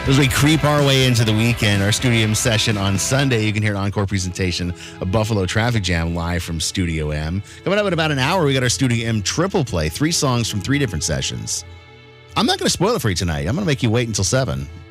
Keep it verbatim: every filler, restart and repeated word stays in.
As we creep our way into the weekend, our Studio M session on Sunday, you can hear an encore presentation of Buffalo Traffic Jam live from Studio M. Coming up in about an hour, we got our Studio M triple play, three songs from three different sessions. I'm not going to spoil it for you tonight. I'm going to make you wait until seven.